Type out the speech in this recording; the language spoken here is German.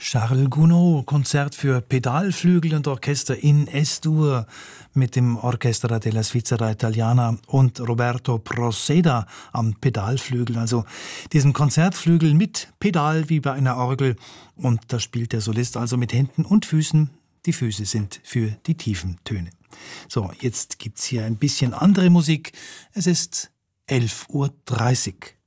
Charles Gounod, Konzert für Pedalflügel und Orchester in S-Dur mit dem Orchestra della Svizzera Italiana und Roberto Proceda am Pedalflügel, also diesem Konzertflügel mit Pedal wie bei einer Orgel. Und da spielt der Solist also mit Händen und Füßen. Die Füße sind für die tiefen Töne. So, jetzt gibt's hier ein bisschen andere Musik. Es ist 11:30 Uhr.